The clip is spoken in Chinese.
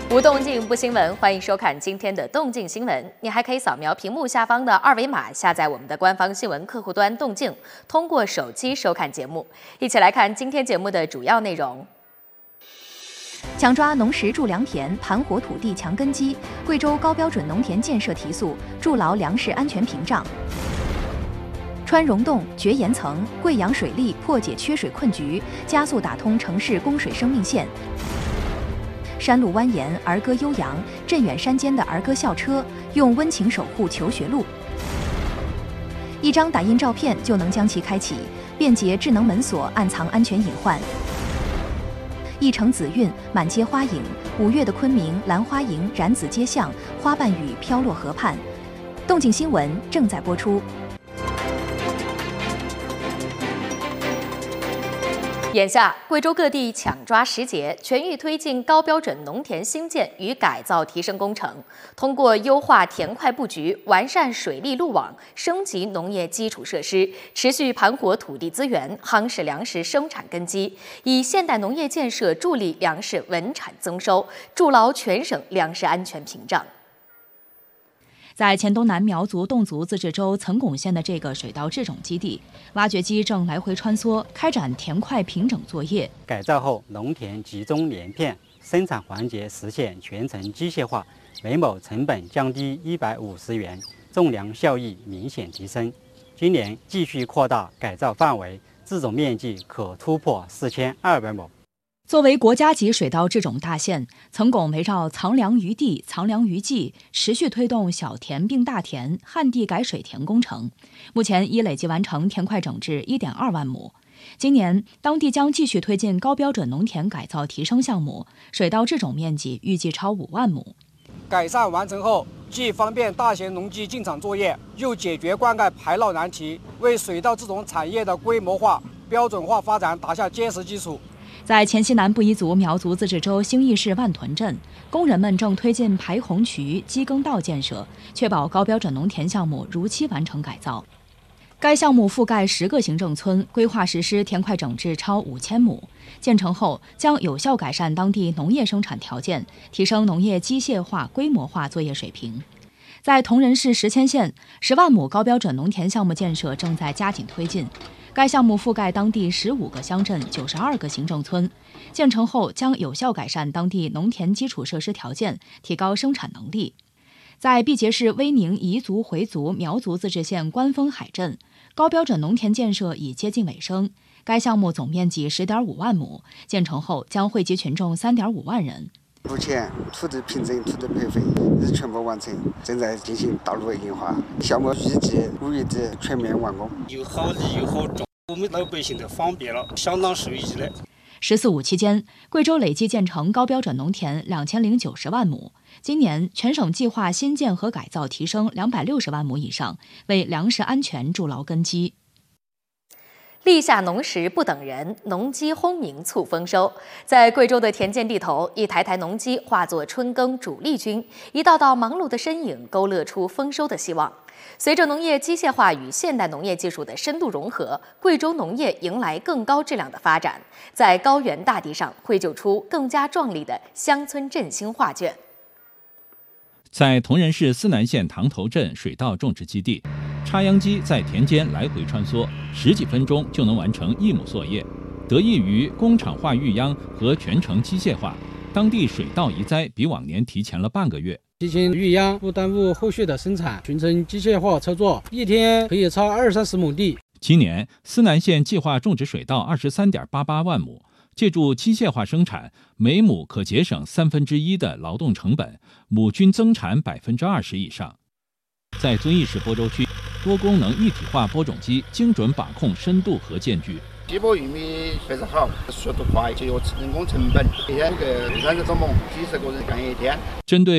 无动静不新闻，欢迎收看今天的动静新闻。你还可以扫描屏幕下方的二维码，下载我们的官方新闻客户端动静，通过手机收看节目。一起来看今天节目的主要内容。 抢抓农时助良田，盘活土地强根基。贵州高标准农田建设提速，筑牢粮食安全屏障。穿溶洞、掘岩层，贵阳水利破解缺水困局，加速打通城市供水生命线。山路蜿蜒，儿歌悠扬，镇远山间的儿歌校车，用温情守护求学路。一张打印照片就能将其开启，便捷智能门锁暗藏安全隐患。一城紫韵，满街花影。5月的昆明兰花迎染紫街巷，花瓣雨飘落河畔。动静新闻正在播出。 眼下，贵州各地抢抓时节，全域推进高标准农田新建与改造提升工程，通过优化田块布局、完善水利路网、升级农业基础设施，持续盘活土地资源，夯实粮食生产根基，以现代农业建设助力粮食稳产增收，筑牢全省粮食安全屏障。 在黔东南苗族侗族自治州岑巩县的这个水稻制种基地，挖掘机正来回穿梭，开展田块平整作业。 改造后，农田集中连片，生产环节实现全程机械化，每亩成本降低150元，种粮效益明显提升。今年继续扩大改造范围，制种面积可突破4200亩。 作为国家级水稻制种大县，岑巩围绕藏粮于地、藏粮于技，持续推动小田并大田、旱地改水田工程。目前已累计完成田块整治1.2万亩。今年，当地将继续推进高标准农田改造提升项目，水稻制种面积预计超5万亩。 改善完成后，既方便大型农机进场作业，又解决灌溉排涝难题，为水稻制种产业的规模化、标准化发展打下坚实基础。 在黔西南布依族苗族自治州兴义市万屯镇，工人们正推进排洪渠、机耕道建设，确保高标准农田项目如期完成改造。该项目覆盖10个行政村，规划实施田块整治超5000亩。建成后，将有效改善当地农业生产条件，提升农业机械化、规模化作业水平。在铜仁市石阡县，10万亩高标准农田项目建设正在加紧推进。该项目覆盖当地15个乡镇、92个行政村，建成后将有效改善当地农田基础设施条件，提高生产能力。在毕节市威宁彝族回族苗族自治县官丰海镇，高标准农田建设已接近尾声。该项目总面积10.5万亩，建成后将惠及群众3.5万人。 目前土地平整、土地培肥已全部完成，正在进行道路硬化。项目预计5月底全面完工。 又好利又好种，我们老百姓都方便了，相当受益的。 14·5期间，贵州累计建成高标准农田2090万亩。今年全省计划新建和改造提升260万亩以上，为粮食安全筑牢根基。 立夏农时不等人，农机轰鸣促丰收。在贵州的田间地头，一台台农机化作春耕主力军，一道道忙碌的身影勾勒出丰收的希望。随着农业机械化与现代农业技术的深度融合，贵州农业迎来更高质量的发展，在高原大地上绘就出更加壮丽的乡村振兴画卷。 在铜仁市思南县塘头镇水稻种植基地，插秧机在田间来回穿梭，10几分钟就能完成1亩作业。得益于工厂化育秧和全程机械化，当地水稻移栽比往年提前了半个月。 提前育秧不耽误后续的生产，全程机械化操作，一天可以超20-30亩地。 今年思南县计划种植水稻23.88万亩，借助机械化生产，每亩可节省1/3的劳动成本，亩均增产20%以上。在遵义市播州区，多功能一体化播种机精准把控深度和间距。 低播玉米非常好，速度快，节约人工成本。一天个30多亩，几十个人干一天。 针对